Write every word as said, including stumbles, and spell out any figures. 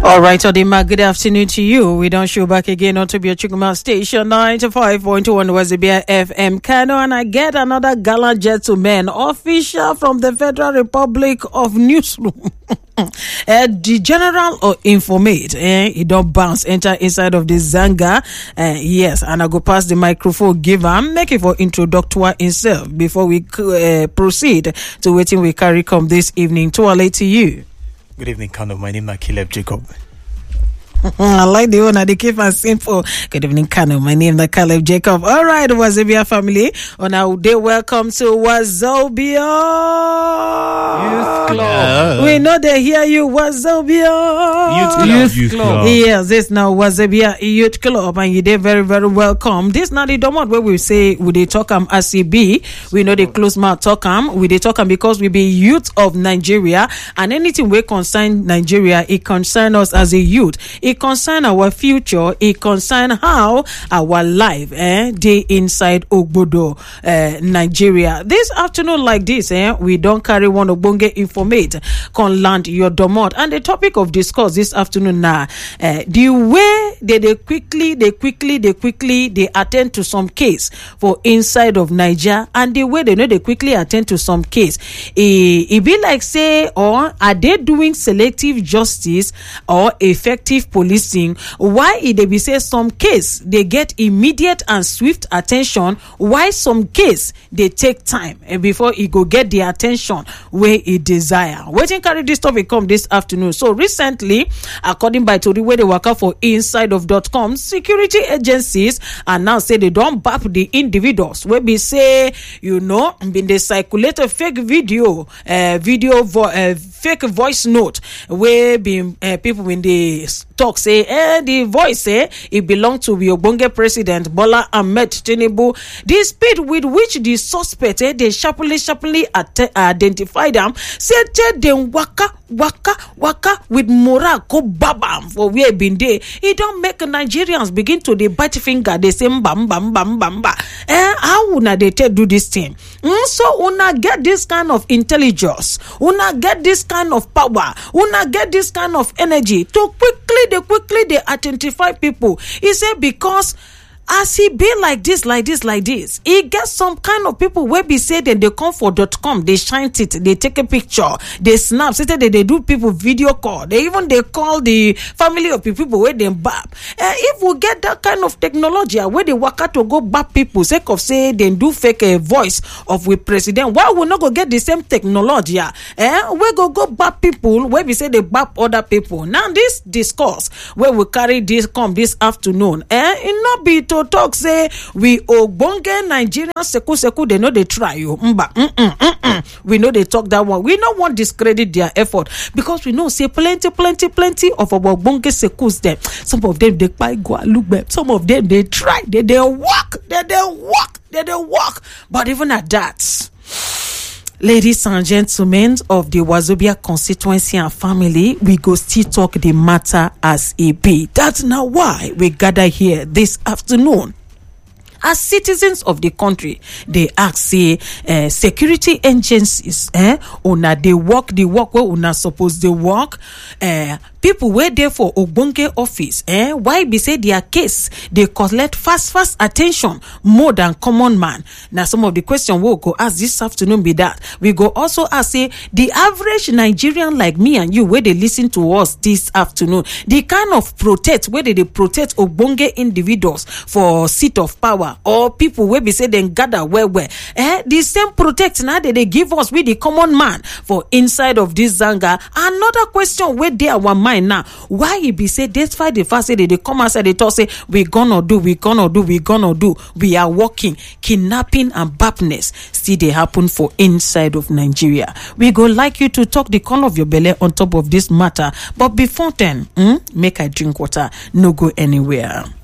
All right, Odima, good afternoon to you. We don't show back again on to be a Chukuma station ninety-five point one Wazobia F M Kano, and I get another gallant gentleman, official from the Federal Republic of Newsroom. uh, the general or informate, eh, he don't bounce, enter inside of the Zanga. Uh, yes, and I go pass the microphone, give him, make it for introductory himself before we uh, proceed to waiting we carry come this evening. To late to you. Good evening, Kano. My name is Caleb Jacob. I like the one. They keep us simple. Good evening, Kano. My name is Caleb Jacob. All right, Wazobia family. On our day, welcome to Wazobia Youth Club. Yeah. We know they hear you, Wazobia Youth Club. Youth, Youth Club. Club. Yes, this now Wazobia Youth Club, and you did very, very welcome. This now the domot where we say we they talk am as he be. We know they close mouth talk am. We they talk am because we be youth of Nigeria, and anything we concern Nigeria, it concern us as a youth. It concern our future. It concern how our life eh day inside Ogbodo, uh, Nigeria. This afternoon like this, eh, we don't carry one Ogbonge informate can land your domot. And the topic of discourse this afternoon now, uh, the way they, they quickly, they quickly, they quickly, they attend to some case for inside of Niger, and the way they know they quickly attend to some case. It, it be like say, or are they doing selective justice or effective policing? Why they be say some case they get immediate and swift attention, why some case they take time and before it go get the attention where it desire. Waiting carry this topic come this afternoon. So recently, according by Tori where they work out for inside of dot com, security agencies and now say they don't bap the individuals where be say, you know, been they circulate a fake video, uh, video vo- uh, fake voice note where be uh, people when they talk say eh the voice eh it belonged to the Ogbonge president Bola Ahmed Tinubu. The speed with which the suspect eh, they sharply sharply at- identified them said them waka waka waka with morale go babam for where been there. It don't make Nigerians begin to the bite finger. They say bam bam bam bam bam. Eh how una they tell do this thing? Mm, so una get this kind of intelligence, una get this kind of power, una get this kind of energy to quickly they quickly they identify people. He said because as he be like this, like this, like this, he gets some kind of people where be say that they come for dot com, they shine it, they take a picture, they snap, say that they do people video call, they even they call the family of people where they bap. Uh, if we get that kind of technology where they work out to go bap people, sake of say they do fake a voice of we president, why we not go get the same technology? Eh? We go go bap people where we say they bap other people. Now this discourse where we carry this come this afternoon, eh? It not be to talk say we Ogbonge Nigerian seku seku they know they try you mba mm-mm, mm-mm. We know they talk that one. We don't want discredit their effort because we know say plenty plenty plenty of our Ogbonge sekus them. Some of them they buy go look back. Some of them they try they they walk they they walk they they walk. But even at that, ladies and gentlemen of the Wazobia constituency and family, we go still talk the matter as it be. That's now why we gather here this afternoon. As citizens of the country, they ask, say, uh, security agencies, eh, una they work the work where una suppose they work. Uh, people were there for Ogbonge office, eh? Why be say their case they collect fast fast attention more than common man? Now some of the question we'll go ask this afternoon be that we go also ask say the average Nigerian like me and you where they listen to us this afternoon, the kind of protect where they, they protect Ogbonge individuals for seat of power or people where be say then gather where where eh the same protect now that they give us with the common man for inside of this Zanga. Another question where they our mind now, why he be say despite the fact say they, they come outside they talk say we gonna do we gonna do we gonna do we are working, kidnapping and bapness still they happen for inside of Nigeria. We go like you to talk the corner of your belly on top of this matter, but before then, mm, make I drink water, no go anywhere.